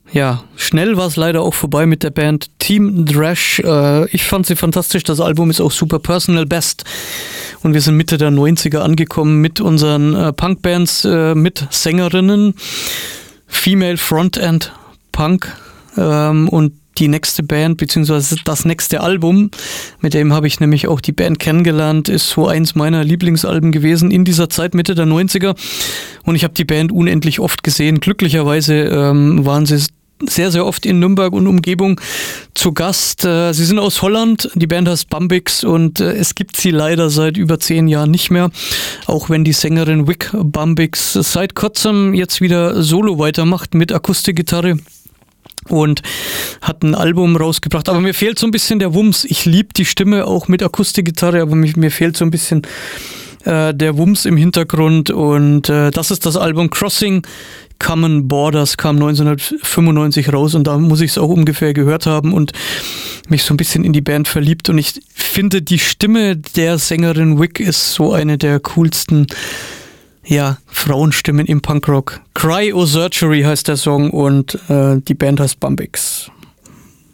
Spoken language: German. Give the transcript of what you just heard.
Ja, schnell war es leider auch vorbei mit der Band Team Thrash. Ich fand sie fantastisch. Das Album ist auch super personal best. Und wir sind Mitte der 90er angekommen mit unseren Punkbands, mit Sängerinnen, Female Frontend Punk. Und die nächste Band, beziehungsweise das nächste Album, mit dem habe ich nämlich auch die Band kennengelernt, ist so eins meiner Lieblingsalben gewesen in dieser Zeit, Mitte der 90er. Und ich habe die Band unendlich oft gesehen. Glücklicherweise waren sie sehr, sehr oft in Nürnberg und Umgebung zu Gast. Sie sind aus Holland, die Band heißt Bambix und es gibt sie leider seit über 10 Jahren nicht mehr, auch wenn die Sängerin Vic Bambix seit kurzem jetzt wieder solo weitermacht mit Akustikgitarre und hat ein Album rausgebracht. Aber mir fehlt so ein bisschen der Wumms. Ich liebe die Stimme auch mit Akustikgitarre, aber mir fehlt so ein bisschen der Wumms im Hintergrund und das ist das Album Crossing Common Borders, kam 1995 raus und da muss ich es auch ungefähr gehört haben und mich so ein bisschen in die Band verliebt und ich finde, die Stimme der Sängerin Vic ist so eine der coolsten Frauenstimmen im Punkrock. Cry O Surgery heißt der Song und die Band heißt Bambix.